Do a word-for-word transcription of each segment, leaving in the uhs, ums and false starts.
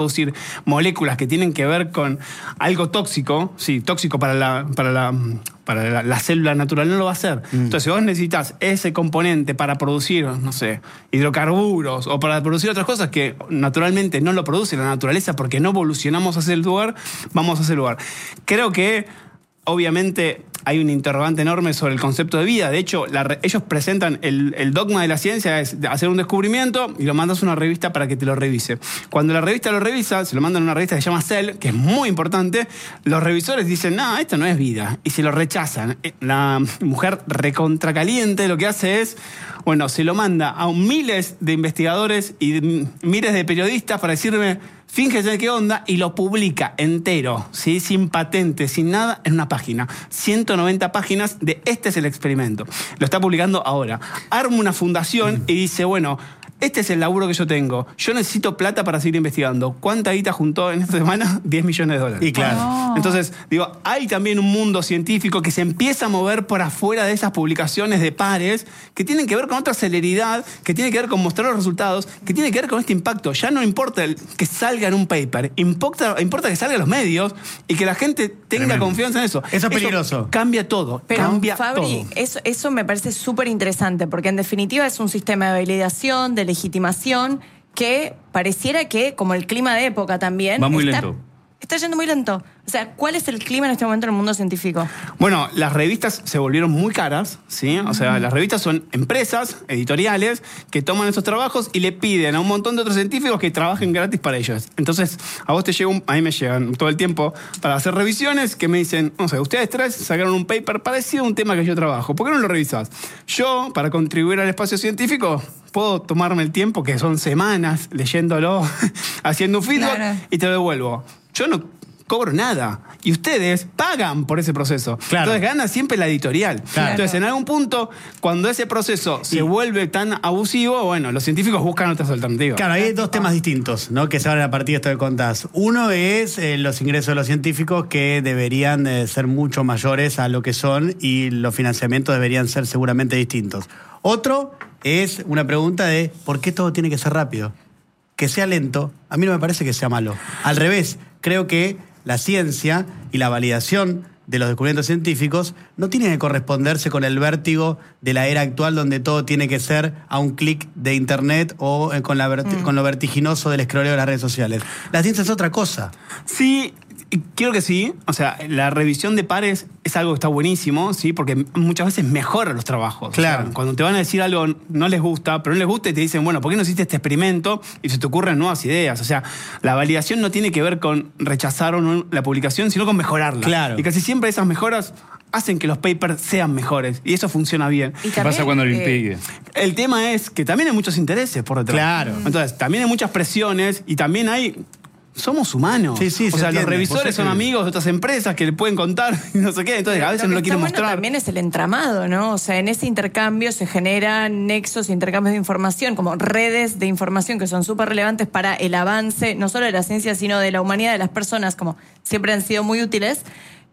producir moléculas que tienen que ver con algo tóxico, sí, tóxico para la, para la, para la, la célula natural, no lo va a hacer. Mm. Entonces, si vos necesitas ese componente para producir, no sé, hidrocarburos o para producir otras cosas que naturalmente no lo produce la naturaleza porque no evolucionamos hacia el lugar, vamos a ese lugar. Creo que, obviamente, hay un interrogante enorme sobre el concepto de vida. De hecho, la, ellos presentan el, el dogma de la ciencia es hacer un descubrimiento y lo mandas a una revista para que te lo revise. Cuando la revista lo revisa, se lo mandan a una revista que se llama Cell, que es muy importante, los revisores dicen, no, esto no es vida, y se lo rechazan. La mujer recontracaliente lo que hace es, bueno, se lo manda a miles de investigadores y miles de periodistas para decirme, fíjense qué onda, y lo publica entero, ¿sí? Sin patente, sin nada, en una página. ciento noventa páginas de este es el experimento. Lo está publicando ahora. Arma una fundación y dice, bueno, este es el laburo que yo tengo. Yo necesito plata para seguir investigando. ¿Cuánta guita juntó en esta semana? diez millones de dólares. Y claro. Oh. Entonces, digo, hay también un mundo científico que se empieza a mover por afuera de esas publicaciones de pares que tienen que ver con otra celeridad, que tiene que ver con mostrar los resultados, que tiene que ver con este impacto. Ya no importa el, que salga en un paper, importa, importa que salga en los medios y que la gente tenga Tremendo. confianza en eso. Eso es peligroso. Eso cambia todo. Pero, cambia Fabri, todo. Eso, eso me parece súper interesante, porque en definitiva es un sistema de validación, de legitimación, que pareciera que, como el clima de época también... Va muy está, lento. Está yendo muy lento. O sea, ¿cuál es el clima en este momento en el mundo científico? Bueno, las revistas se volvieron muy caras, ¿sí? O sea, las revistas son empresas editoriales que toman esos trabajos y le piden a un montón de otros científicos que trabajen gratis para ellos. Entonces, a vos te llega un... A mí me llegan todo el tiempo para hacer revisiones que me dicen, no sé, ustedes tres sacaron un paper parecido a un tema que yo trabajo. ¿Por qué no lo revisás? Yo, para contribuir al espacio científico, puedo tomarme el tiempo, que son semanas, leyéndolo, haciendo un feedback, claro, y te lo devuelvo. Yo no cobro nada. Y ustedes pagan por ese proceso. Claro. Entonces gana siempre la editorial. Claro. Entonces, en algún punto, cuando ese proceso se y... vuelve tan abusivo, bueno, los científicos buscan otras alternativas. Claro, hay dos temas distintos, ¿no?, que se abren a partir de esto que contás. Uno es eh, los ingresos de los científicos, que deberían eh, ser mucho mayores a lo que son, y los financiamientos deberían ser seguramente distintos. Otro es una pregunta de ¿por qué todo tiene que ser rápido? Que sea lento, a mí no me parece que sea malo. Al revés, creo que la ciencia y la validación de los descubrimientos científicos no tienen que corresponderse con el vértigo de la era actual, donde todo tiene que ser a un clic de internet o con, la verti- mm. con lo vertiginoso del escroleo de las redes sociales. La ciencia es otra cosa. Sí, quiero que sí. O sea, la revisión de pares es algo que está buenísimo, ¿sí? Porque muchas veces mejora los trabajos. Claro. O sea, cuando te van a decir algo no les gusta, pero no les gusta y te dicen, bueno, ¿por qué no hiciste este experimento? Y se te ocurren nuevas ideas. O sea, la validación no tiene que ver con rechazar o no la publicación, sino con mejorarla. Claro. Y casi siempre esas mejoras hacen que los papers sean mejores. Y eso funciona bien. ¿Qué pasa cuando lo impide? Eh, el tema es que también hay muchos intereses por detrás. Claro. Entonces, también hay muchas presiones y también hay... Somos humanos. Sí, sí, o sea, entiende. los revisores son que... amigos de otras empresas que le pueden contar y no sé qué. Entonces, a veces no lo quieren bueno mostrar. También es el entramado, ¿no? O sea, en ese intercambio se generan nexos, intercambios de información, como redes de información que son súper relevantes para el avance, no solo de la ciencia, sino de la humanidad, de las personas, como siempre han sido muy útiles.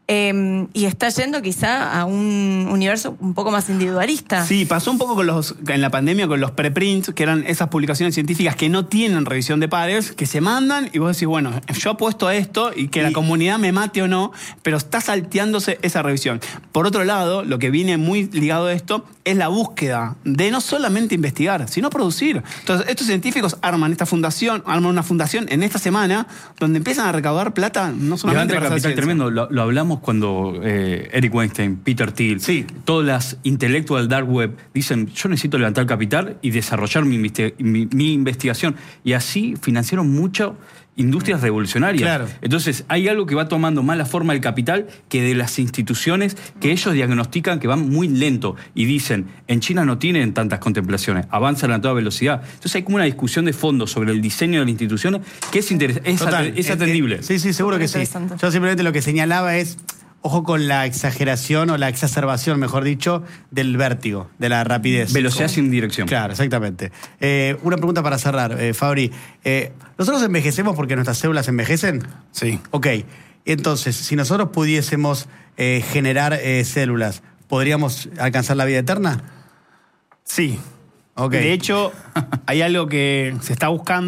Eh, y está yendo quizá a un universo un poco más individualista. Sí, pasó un poco con los, en la pandemia con los preprints, que eran esas publicaciones científicas que no tienen revisión de pares, que se mandan y vos decís, bueno, yo apuesto a esto y que y... la comunidad me mate o no, pero está salteándose esa revisión. Por otro lado, lo que viene muy ligado a esto es la búsqueda de no solamente investigar, sino producir. Entonces, estos científicos arman esta fundación, arman una fundación en esta semana donde empiezan a recaudar plata, no solamente Levanta para capital tremendo, lo, lo hablamos cuando eh, Eric Weinstein, Peter Thiel, sí. todas las intellectual dark web dicen, yo necesito levantar capital y desarrollar mi, mi, mi investigación. Y así financiaron mucho industrias revolucionarias. Claro. Entonces, hay algo que va tomando más la forma del capital que de las instituciones, que ellos diagnostican que van muy lento y dicen, en China no tienen tantas contemplaciones, avanzan a toda velocidad. Entonces hay como una discusión de fondo sobre el diseño de las instituciones que es, interes- es, Total, at- es atendible. Eh, eh, sí, sí, seguro que sí. Yo simplemente lo que señalaba es, ojo con la exageración o la exacerbación, mejor dicho, del vértigo, de la rapidez. Velocidad sin dirección. Claro, exactamente. Eh, una pregunta para cerrar, eh, Fabri. Eh, ¿Nosotros envejecemos porque nuestras células envejecen? Sí. Ok. Entonces, si nosotros pudiésemos eh, generar eh, células, ¿podríamos alcanzar la vida eterna? Sí. Okay. De hecho, hay algo que se está buscando,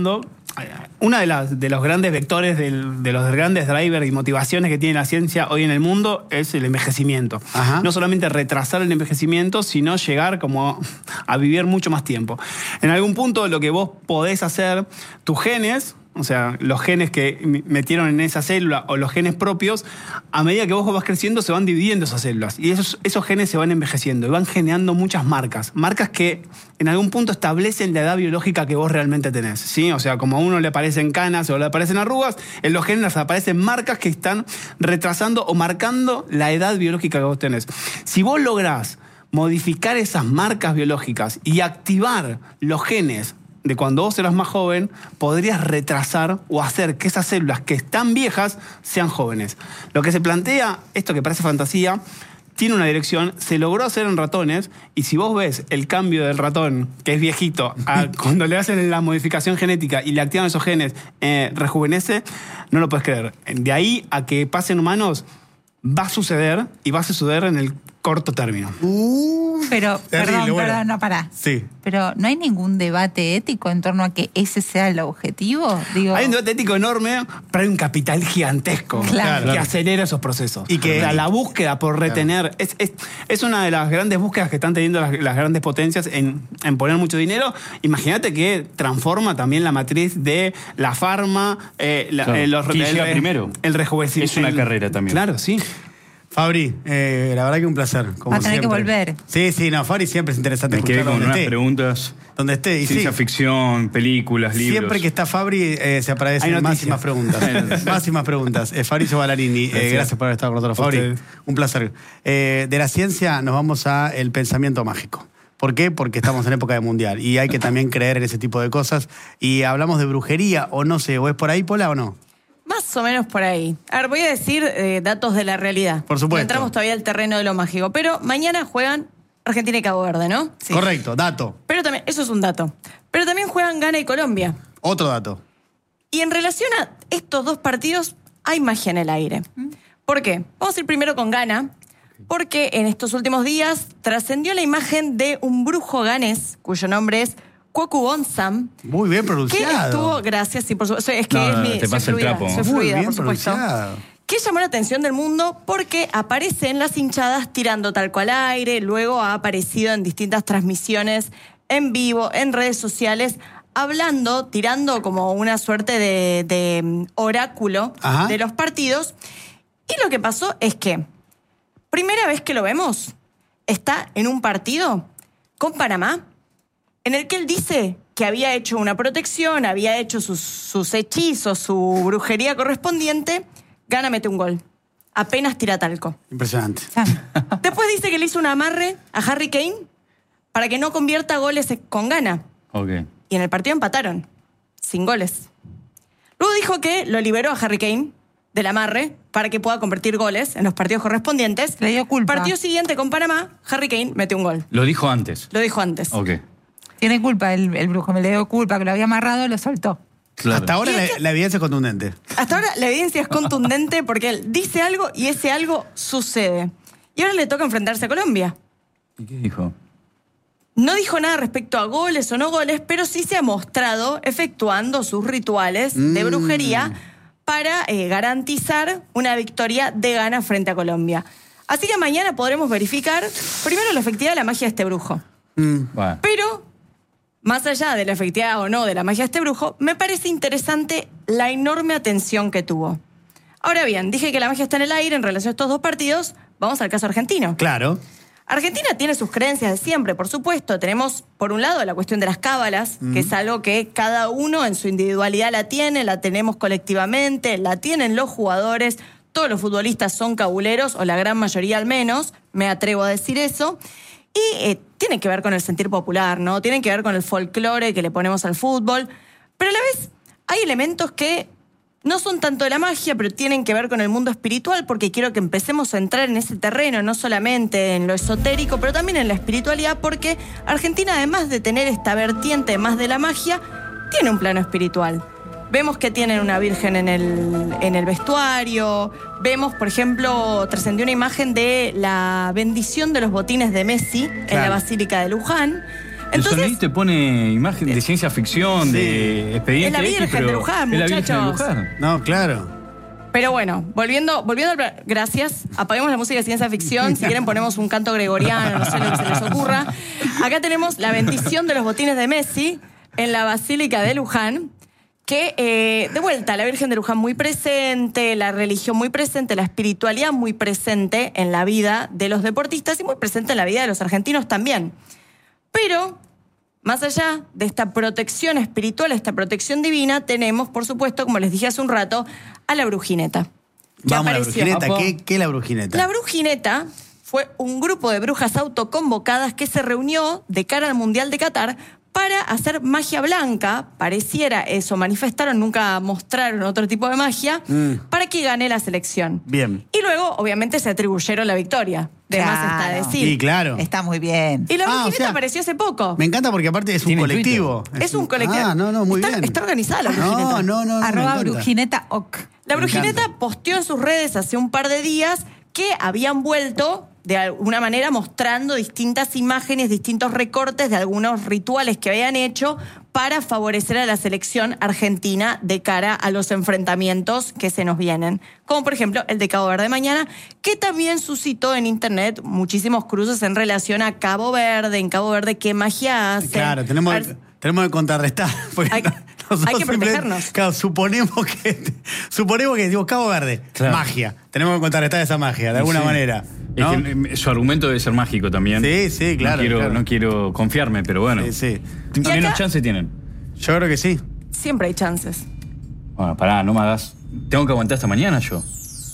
una de, las, de los grandes vectores, del, de los grandes drivers y motivaciones que tiene la ciencia hoy en el mundo es el envejecimiento. Ajá. No solamente retrasar el envejecimiento, sino llegar como a vivir mucho más tiempo. En algún punto lo que vos podés hacer, tus genes, o sea, los genes que metieron en esa célula o los genes propios, a medida que vos vas creciendo se van dividiendo esas células y esos, esos genes se van envejeciendo y van generando muchas marcas. Marcas que en algún punto establecen la edad biológica que vos realmente tenés, ¿sí? O sea, como a uno le aparecen canas o le aparecen arrugas, en los genes aparecen marcas que están retrasando o marcando la edad biológica que vos tenés. Si vos lográs modificar esas marcas biológicas y activar los genes de cuando vos eras más joven, podrías retrasar o hacer que esas células que están viejas sean jóvenes. Lo que se plantea, esto que parece fantasía, tiene una dirección, se logró hacer en ratones, y si vos ves el cambio del ratón, que es viejito, a cuando le hacen la modificación genética y le activan esos genes, eh, rejuvenece, no lo puedes creer. De ahí a que pasen humanos, va a suceder, y va a suceder en el corto término. Uh, Pero, terrible, perdón, bueno. perdón, no, pará. Sí. Pero ¿no hay ningún debate ético en torno a que ese sea el objetivo? Digo, Hay un debate ético enorme, pero hay un capital gigantesco Claro. que Claro. acelera esos procesos. Y que- O sea, la búsqueda por retener es, es, es una de las grandes búsquedas que están teniendo las, las grandes potencias en, en poner mucho dinero. Imagínate que transforma también la matriz de la farma, eh, la- Claro. eh, los, ¿Quién el, llega el- primero? el rejuvenecimiento. Es una El- carrera también. Claro, sí. Fabri, eh, la verdad que un placer. Como Va a tener que siempre. volver. Sí, sí, no, Fabri siempre es interesante Me quedé escucharlo con donde unas esté. preguntas. Donde esté. Y sí, Ciencia ficción, películas, libros. siempre que está Fabri eh, se Hay aparecen más y noticias. más preguntas. más y más preguntas. Eh, Fabrizio Ballarini, eh, Gracias. gracias por haber estado con nosotros, Fabri. Ustedes. Un placer. Eh, de la ciencia nos vamos a el pensamiento mágico. ¿Por qué? Porque estamos en época de mundial y hay que también creer en ese tipo de cosas. Y hablamos de brujería, o no sé, o es por ahí, Pola, o no. Más o menos por ahí. A ver, voy a decir eh, datos de la realidad. Por supuesto. No entramos todavía al terreno de lo mágico. Pero mañana juegan Argentina y Cabo Verde, ¿no? Sí. Correcto, dato. Pero también, eso es un dato. Pero también juegan Ghana y Colombia. Otro dato. Y en relación a estos dos partidos, hay magia en el aire. ¿Por qué? Vamos a ir primero con Ghana, porque en estos últimos días trascendió la imagen de un brujo ganés, cuyo nombre es Kwaku Bonsam, Muy bien que pronunciado. estuvo, gracias, sí, por supuesto, es que No, es no, mi, te soy pasa el fluida, trapo. soy Muy fluida, bien por supuesto. pronunciado. Que llamó la atención del mundo porque aparece en las hinchadas tirando talco al aire, luego ha aparecido en distintas transmisiones en vivo, en redes sociales, hablando, tirando como una suerte de, de mm, oráculo Ajá. de los partidos. Y lo que pasó es que, primera vez que lo vemos, está en un partido con Panamá, en el que él dice que había hecho una protección, había hecho sus, sus hechizos, su brujería correspondiente. Ghana mete un gol. Apenas tira talco. Impresionante. Después dice que le hizo un amarre a Harry Kane para que no convierta goles con Ghana. Ok. Y en el partido empataron, sin goles. Luego dijo que lo liberó a Harry Kane del amarre para que pueda convertir goles en los partidos correspondientes. Le dio culpa. Partido siguiente con Panamá, Harry Kane mete un gol. Lo dijo antes. Lo dijo antes. Ok. Tiene culpa el, el brujo, me le dio culpa, que lo había amarrado, lo soltó. Claro. Hasta ahora Y la, es que- la evidencia es contundente. Hasta ahora la evidencia es contundente porque él dice algo y ese algo sucede. Y ahora le toca enfrentarse a Colombia. ¿Y qué dijo? No dijo nada respecto a goles o no goles, pero sí se ha mostrado efectuando sus rituales de brujería para eh, garantizar una victoria de Ghana frente a Colombia. Así que mañana podremos verificar primero la efectividad de la magia de este brujo. Bueno. Pero, más allá de la efectividad o no de la magia de este brujo, me parece interesante la enorme atención que tuvo. Ahora bien, dije que la magia está en el aire en relación a estos dos partidos. Vamos al caso argentino. Claro. Argentina tiene sus creencias de siempre, por supuesto. Tenemos, por un lado, la cuestión de las cábalas, que es algo que cada uno en su individualidad la tiene, la tenemos colectivamente, la tienen los jugadores. Todos los futbolistas son cabuleros, o la gran mayoría al menos, me atrevo a decir eso. Y eh, tiene que ver con el sentir popular, ¿no? Tienen que ver con el folclore que le ponemos al fútbol. Pero a la vez hay elementos que no son tanto de la magia, pero tienen que ver con el mundo espiritual, porque quiero que empecemos a entrar en ese terreno, no solamente en lo esotérico, pero también en la espiritualidad, porque Argentina, además de tener esta vertiente más de la magia, tiene un plano espiritual. Vemos que tienen una virgen en el, en el vestuario. Vemos, por ejemplo, trascendió una imagen de la bendición de los botines de Messi en la Claro. Basílica de Luján. El Entonces, Sony te pone imagen de ciencia ficción, Sí. de expediente Es la Virgen X, pero de Luján, es la Virgen de muchachos. Luján. No, claro. pero bueno, volviendo, volviendo al... Gracias. Apaguemos la música de ciencia ficción. Si quieren ponemos un canto gregoriano, no sé lo que se les ocurra. Acá tenemos la bendición de los botines de Messi en la Basílica de Luján. Que, eh, de vuelta, la Virgen de Luján muy presente, la religión muy presente, la espiritualidad muy presente en la vida de los deportistas y muy presente en la vida de los argentinos también. Pero, más allá de esta protección espiritual, esta protección divina, tenemos, por supuesto, como les dije hace un rato, a la brujineta. Que Vamos a la apareció. brujineta. ¿Qué, ¿Qué es la brujineta? La brujineta fue un grupo de brujas autoconvocadas que se reunió de cara al Mundial de Qatar para hacer magia blanca, pareciera eso, manifestaron, nunca mostraron otro tipo de magia, Mm. para que gane la selección. Bien. Y luego, obviamente, se atribuyeron la victoria. De más está Claro. decir. Sí, claro. Está muy bien. Y la Ah, o brujineta sea, apareció hace poco. Me encanta porque aparte es un Tiene colectivo. Es un colectivo. Ah, no, no, muy está, bien. Está organizada la brujineta. No, no, no. no, Arroba me encanta. brujineta ok. La Me brujineta encanta. posteó en sus redes hace un par de días que habían vuelto de alguna manera mostrando distintas imágenes, distintos recortes de algunos rituales que habían hecho para favorecer a la selección argentina de cara a los enfrentamientos que se nos vienen. Como por ejemplo el de Cabo Verde mañana, que también suscitó en internet muchísimos cruces en relación a Cabo Verde, en Cabo Verde qué magia hacen. Claro, tenemos, A ver, tenemos que contrarrestar. Porque Hay- nosotros hay que simplemente- protegernos. Claro, suponemos que, suponemos que digo, Cabo Verde, Claro. magia. Tenemos que contrarrestar esa magia, de alguna Sí. manera. Es ¿no? que, eh, su argumento debe ser mágico también. Sí, sí, claro, No quiero, claro. no quiero confiarme, pero bueno. Sí, sí. Y Menos acá- chance tienen. Yo creo que sí. siempre hay chances. Bueno, pará, no me hagas. Tengo que aguantar hasta mañana yo.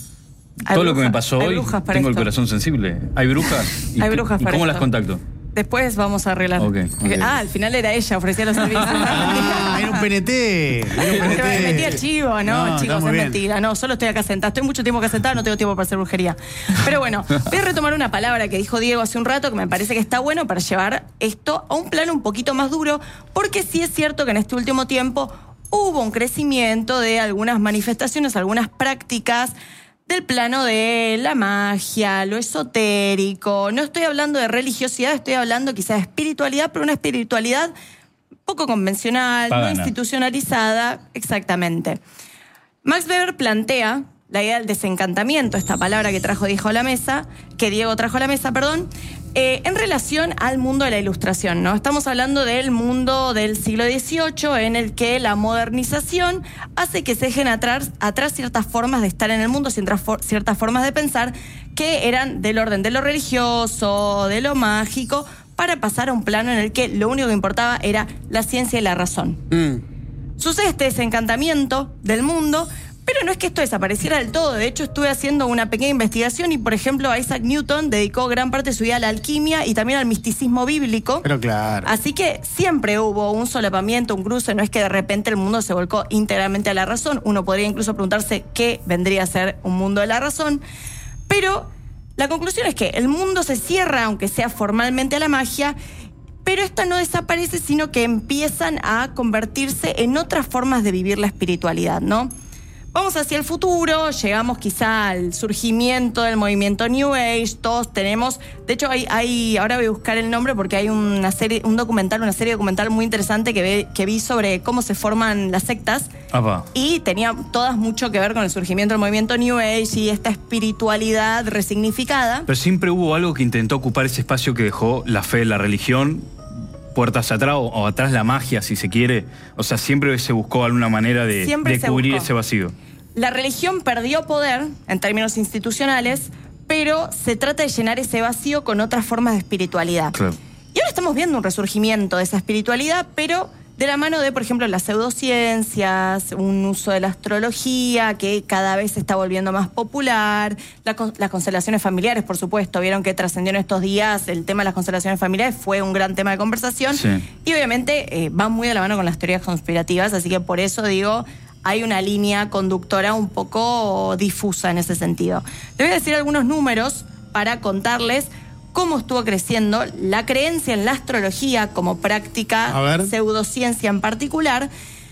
Hay Todo lo que me brujas- pasó hay hoy, brujas para tengo el esto. corazón sensible. ¿Hay brujas? ¿Y Hay qué- brujas ¿Y para cómo esto. las contacto? Después vamos a arreglar. Ok, ok. Ah, al final era ella, ofrecía los servicios. Ah, era un P N T. Era un P N Se me T. metía el chivo, no, No, está chicos, muy es bien. mentira. No, solo estoy acá sentada. Estoy mucho tiempo acá sentada, no tengo tiempo para hacer brujería. Pero bueno, voy a retomar una palabra que dijo Diego hace un rato que me parece que está bueno para llevar esto a un plano un poquito más duro, porque sí es cierto que en este último tiempo hubo un crecimiento de algunas manifestaciones, algunas prácticas del plano de la magia, lo esotérico. No estoy hablando de religiosidad, estoy hablando quizás de espiritualidad, pero una espiritualidad poco convencional, Pagana. no institucionalizada, exactamente. Max Weber plantea la idea del desencantamiento, esta palabra que trajo Diego a la mesa, que Diego trajo a la mesa, perdón, eh, en relación al mundo de la ilustración, ¿no? Estamos hablando del mundo del siglo dieciocho, en el que la modernización hace que se dejen atrás, atrás ciertas formas de estar en el mundo, ciertas, for- ciertas formas de pensar que eran del orden de lo religioso, de lo mágico, para pasar a un plano en el que lo único que importaba era la ciencia y la razón. Mm. Sucede este desencantamiento del mundo, pero no es que esto desapareciera del todo. De hecho, estuve haciendo una pequeña investigación y, por ejemplo, Isaac Newton dedicó gran parte de su vida a la alquimia y también al misticismo bíblico. Pero claro. Así que siempre hubo un solapamiento, un cruce. No es que de repente el mundo se volcó íntegramente a la razón. Uno podría incluso preguntarse qué vendría a ser un mundo de la razón. Pero la conclusión es que el mundo se cierra, aunque sea formalmente a la magia, pero esta no desaparece, sino que empiezan a convertirse en otras formas de vivir la espiritualidad, ¿no? Vamos hacia el futuro, llegamos quizá al surgimiento del movimiento New Age, todos tenemos, de hecho hay, hay ahora voy a buscar el nombre porque hay una serie, un documental, una serie documental muy interesante que, ve, que vi sobre cómo se forman las sectas Apa. y tenía todas mucho que ver con el surgimiento del movimiento New Age y esta espiritualidad resignificada. Pero siempre hubo algo que intentó ocupar ese espacio que dejó la fe, la religión, puertas atrás o, o atrás la magia, si se quiere. O sea, siempre se buscó alguna manera de, Siempre de se cubrir buscó. ese vacío. La religión perdió poder en términos institucionales, pero se trata de llenar ese vacío con otras formas de espiritualidad. Claro. Y ahora estamos viendo un resurgimiento de esa espiritualidad, pero de la mano de, por ejemplo, las pseudociencias, un uso de la astrología que cada vez se está volviendo más popular, la con- las constelaciones familiares, por supuesto. Vieron que trascendió en estos días el tema de las constelaciones familiares, fue un gran tema de conversación. Sí. Y obviamente eh, va muy de la mano con las teorías conspirativas, así que por eso digo, hay una línea conductora un poco difusa en ese sentido. Les voy a decir algunos números para contarles cómo estuvo creciendo la creencia en la astrología como A práctica, ver. pseudociencia en particular,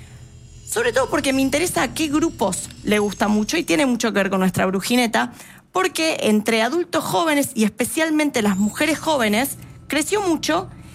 sobre todo porque me interesa a qué grupos le gusta mucho y tiene mucho que ver con nuestra brujineta, porque entre adultos jóvenes y especialmente las mujeres jóvenes creció mucho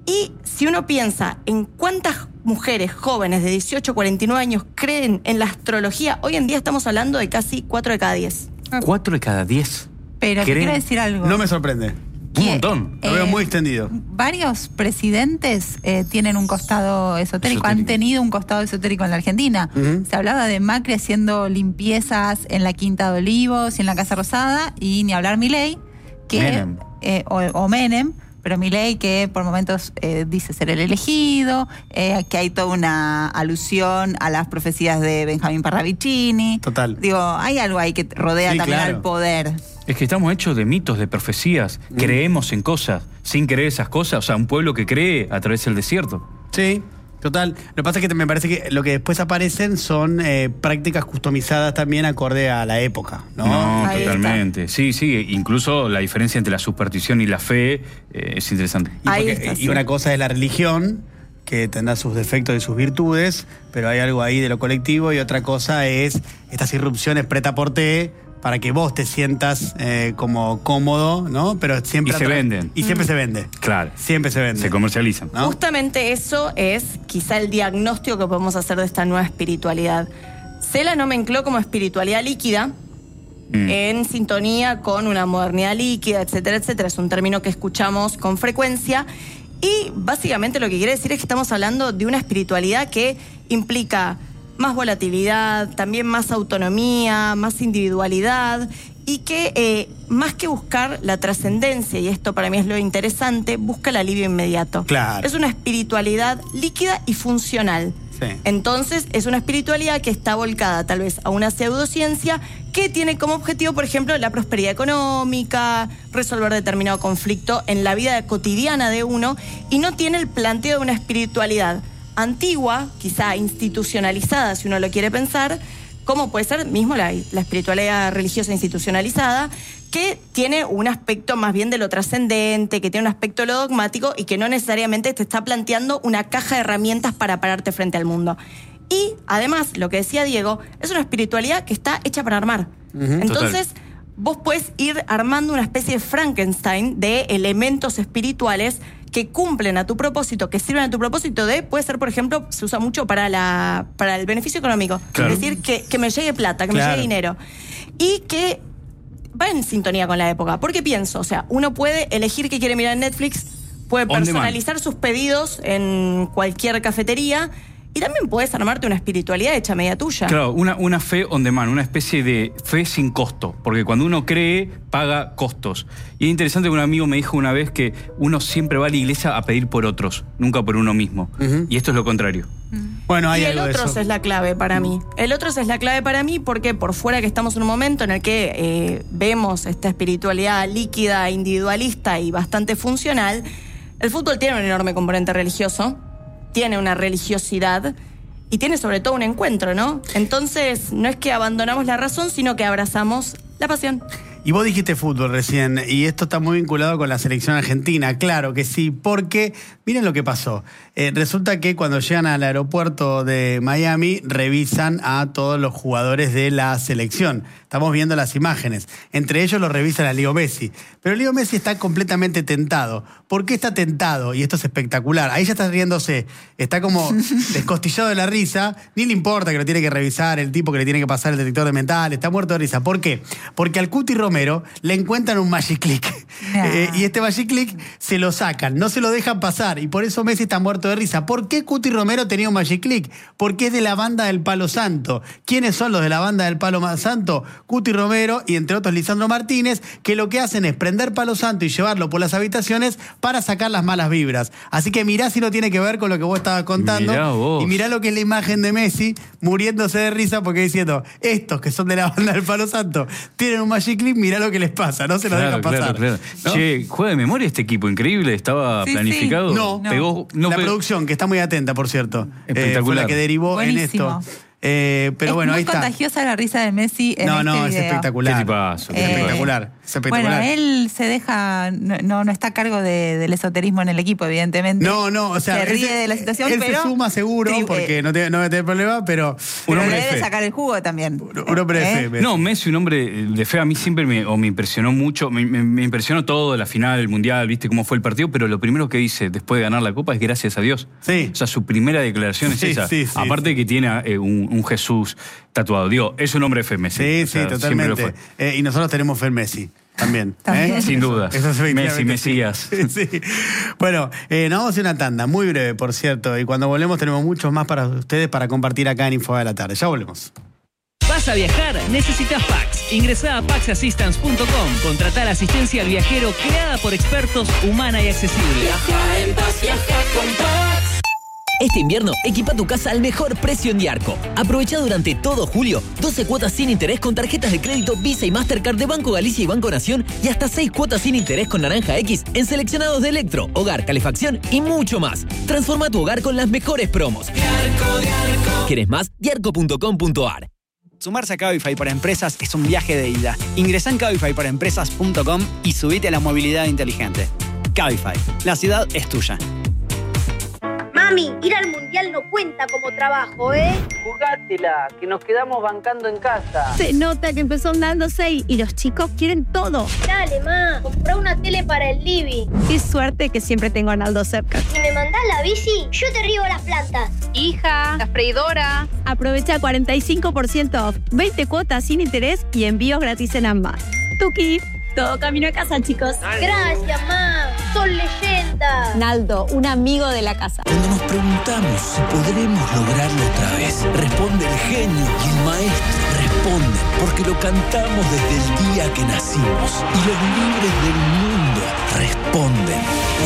Y si uno piensa en cuántas mujeres jóvenes de dieciocho a cuarenta y nueve años creen en la astrología, hoy en día estamos hablando de casi cuatro de cada diez. Cuatro de cada diez. Pero te ¿Creen? quiero decir algo. No me sorprende. Un montón. Lo veo muy extendido. Varios presidentes eh, tienen un costado esotérico, Esotérico. han tenido un costado esotérico en la Argentina. Ujú. Se hablaba de Macri haciendo limpiezas en la Quinta de Olivos y en la Casa Rosada, y ni hablar Milei, que, Menem. eh, o, o Menem, pero Milei que por momentos eh, dice ser el elegido, eh, que hay toda una alusión a las profecías de Benjamín Parravicini. Total. Digo, hay algo ahí que rodea Sí, también claro. al poder. Es que estamos hechos de mitos, de profecías. Mm. Creemos en cosas. Sin creer esas cosas, o sea, un pueblo que cree atraviesa el desierto. Sí, total. Lo que pasa es que me parece que lo que después aparecen son eh, prácticas customizadas también acorde a la época, ¿no? No, Ahí totalmente. Sí, sí. Incluso la diferencia entre la superstición y la fe eh, es interesante. Y, Ahí porque- está, y sí. una cosa es la religión, que tendrá sus defectos y sus virtudes, pero hay algo ahí de lo colectivo, y otra cosa es estas irrupciones preta-porté para que vos te sientas eh, como cómodo, ¿no? Pero siempre Y se atra- venden. Y siempre se vende. Claro. Siempre se vende. Se comercializan. ¿no? Justamente eso es quizá el diagnóstico que podemos hacer de esta nueva espiritualidad. Se la nomencló como espiritualidad líquida, Mm. en sintonía con una modernidad líquida, etcétera, etcétera. Es un término que escuchamos con frecuencia. Y básicamente lo que quiere decir es que estamos hablando de una espiritualidad que implica más volatilidad, también más autonomía, más individualidad, y que eh, más que buscar la trascendencia, y esto para mí es lo interesante, busca el alivio inmediato. Claro. Es una espiritualidad líquida y funcional. Sí. Entonces, es una espiritualidad que está volcada tal vez a una pseudociencia que tiene como objetivo, por ejemplo, la prosperidad económica, resolver determinado conflicto en la vida cotidiana de uno, y no tiene el planteo de una espiritualidad antigua, quizá institucionalizada, si uno lo quiere pensar, como puede ser mismo la, la espiritualidad religiosa institucionalizada, que tiene un aspecto más bien de lo trascendente, que tiene un aspecto de lo dogmático y que no necesariamente te está planteando una caja de herramientas para pararte frente al mundo. Y además, lo que decía Diego, es una espiritualidad que está hecha para armar. Entonces, vos podés ir armando una especie de Frankenstein de elementos espirituales que cumplen a tu propósito, que sirven a tu propósito de, puede ser, por ejemplo, se usa mucho para la para el beneficio económico. Claro. Es decir, que, que me llegue plata, que Claro. me llegue dinero. Y que va en sintonía con la época. Porque pienso, o sea, uno puede elegir qué quiere mirar en Netflix, puede On personalizar sus pedidos en cualquier cafetería, y también puedes armarte una espiritualidad hecha media tuya. Claro, una, una fe on demand, una especie de fe sin costo, porque cuando uno cree, paga costos. Y es interesante que un amigo me dijo una vez que uno siempre va a la iglesia a pedir por otros, nunca por uno mismo. Ujú. Y esto es lo contrario. Bueno, hay Y el algo de otro eso. es la clave para mí. El otro es la clave para mí porque por fuera que estamos en un momento en el que eh, vemos esta espiritualidad líquida, individualista y bastante funcional, el fútbol tiene un enorme componente religioso, tiene una religiosidad y tiene sobre todo un encuentro, ¿no? Entonces no es que abandonamos la razón, sino que abrazamos la pasión. Y vos dijiste fútbol recién, y esto está muy vinculado con la selección argentina. Claro que sí, porque miren lo que pasó. Eh, resulta que cuando llegan al aeropuerto de Miami, revisan a todos los jugadores de la selección. Estamos viendo las imágenes. Entre ellos lo revisan a Leo Messi. Pero Leo Messi está completamente tentado. ¿Por qué está tentado? Y esto es espectacular. Ahí ya está riéndose. Está como descostillado de la risa. Ni le importa que lo tiene que revisar el tipo que le tiene que pasar el detector de mental. Está muerto de risa. ¿Por qué? Porque al Cuti Romero le encuentran un Magic Click. Nah. Eh, y este Magic Click se lo sacan. No se lo dejan pasar. Y por eso Messi está muerto de risa. ¿Por qué Cuti Romero tenía un Magic Click? Porque es de la banda del Palo Santo. ¿Quiénes son los de la banda del Palo Santo? Cuti Romero y entre otros Lisandro Martínez, que lo que hacen es prender Palo Santo y llevarlo por las habitaciones para sacar las malas vibras. Así que mirá si no tiene que ver con lo que vos estabas contando. Mirá vos. Y mirá lo que es la imagen de Messi muriéndose de risa porque diciendo, estos que son de la banda del Palo Santo tienen un Magic Click, mirá lo que les pasa, no se lo dejan pasar. Claro, claro. ¿No? Che, juega de memoria este equipo, increíble, estaba Sí, sí. planificado. No, Pegó, no la pe- producción, que está muy atenta, por cierto, eh, fue Espectacular. la que derivó Buenísimo. en esto. Eh, pero es bueno, muy ahí está. contagiosa la risa de Messi en No, este no, es video. espectacular. Qué tipazo, qué Es Eh, espectacular. Es espectacular. Bueno, él se deja, no, no, no está a cargo de- del esoterismo en el equipo, evidentemente. No, no, o sea, se ríe él se- de la situación, él pero se suma seguro tri- porque eh, no, tiene- no va a tener problema, pero pero hombre le de debe fe. sacar el jugo también. un hombre de ¿Eh? fe. Messi. No, Messi, un hombre de fe, a mí siempre me, o me impresionó mucho, me, me- me impresionó todo, la final, el mundial, viste cómo fue el partido, pero lo primero que dice después de ganar la Copa es gracias a Dios. Sí. O sea, su primera declaración Sí, es esa. sí, sí, Aparte sí. que tiene eh, un, un Jesús tatuado. Digo, es un hombre de fe, Messi. Sí, O sea, sí, siempre lo totalmente. fue. Eh, y nosotros tenemos fe en Messi. También. También. ¿eh? Sin duda. Eso es definitivamente Messi, sí. Mesías. Sí. Bueno, eh, nos vamos a hacer una tanda muy breve, por cierto. Y cuando volvemos tenemos muchos más para ustedes para compartir acá en Info de la Tarde. Ya volvemos. ¿Vas a viajar? Necesitas Pax. Ingresá a pax assistance punto com. Contratá la asistencia al viajero creada por expertos, humana y accesible. Este invierno, equipa tu casa al mejor precio en Diarco. Aprovecha durante todo julio doce cuotas sin interés con tarjetas de crédito Visa y Mastercard de Banco Galicia y Banco Nación y hasta seis cuotas sin interés con Naranja X en seleccionados de electro, hogar, calefacción y mucho más. Transforma tu hogar con las mejores promos. Diarco, Diarco. ¿Quieres más? diarco punto com punto a r. Sumarse a Cabify para Empresas es un viaje de ida. Ingresá en cabify para empresas punto com y subite a la movilidad inteligente. Cabify, la ciudad es tuya. Mami, ir al mundial no cuenta como trabajo, ¿eh? Jugátela, que nos quedamos bancando en casa. Se nota que empezó andando seis y los chicos quieren todo. Dale, ma, comprá una tele para el living. Qué suerte que siempre tengo a Naldo cerca. Si me mandás la bici, yo te riego las plantas. Hija, la freidora. Aprovecha cuarenta y cinco por ciento off, veinte cuotas sin interés y envíos gratis en ambas. Tuki. Todo camino a casa, chicos. Gracias, ma. Son leyendas. Naldo, un amigo de la casa. Cuando nos preguntamos si podremos lograrlo otra vez, responde el genio y el maestro. Responde porque lo cantamos desde el día que nacimos. Y los libres del mundo responden.